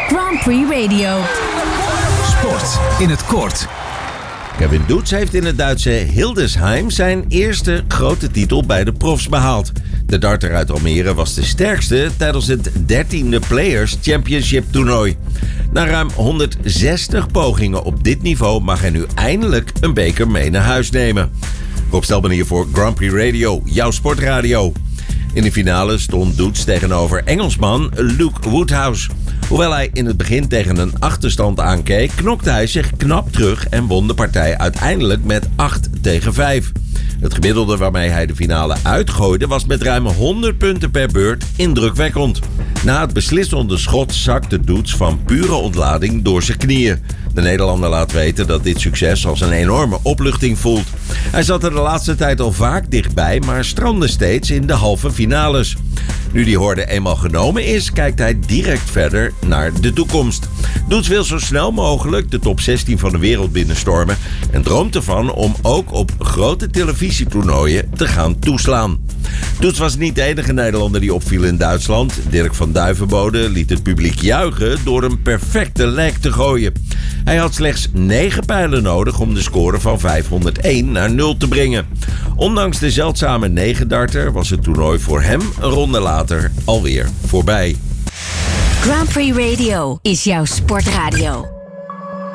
Grand Prix Radio. Sport in het kort. Kevin Doets heeft in het Duitse Hildesheim zijn eerste grote titel bij de profs behaald. De darter uit Almere was de sterkste tijdens het 13e Players Championship toernooi. Na ruim 160 pogingen op dit niveau mag hij nu eindelijk een beker mee naar huis nemen. Rob Stelman hier voor Grand Prix Radio, jouw sportradio. In de finale stond Doets tegenover Engelsman Luke Woodhouse. Hoewel hij in het begin tegen een achterstand aankeek, knokte hij zich knap terug en won de partij uiteindelijk met 8-5. Het gemiddelde waarmee hij de finale uitgooide was met ruim 100 punten per beurt indrukwekkend. Na het beslissende schot zakte Doets van pure ontlading door zijn knieën. De Nederlander laat weten dat dit succes als een enorme opluchting voelt. Hij zat er de laatste tijd al vaak dichtbij, maar strandde steeds in de halve finales. Nu die horde eenmaal genomen is, kijkt hij direct verder naar de toekomst. Doets wil zo snel mogelijk de top 16 van de wereld binnenstormen en droomt ervan om ook op grote televisietoernooien te gaan toeslaan. Doets was niet de enige Nederlander die opviel in Duitsland. Dirk van Duivenbode liet het publiek juichen door een perfecte leg te gooien. Hij had slechts 9 pijlen nodig om de score van 501 naar 0 te brengen. Ondanks de zeldzame 9-darter was het toernooi voor hem een ronde later alweer voorbij. Grand Prix Radio is jouw sportradio.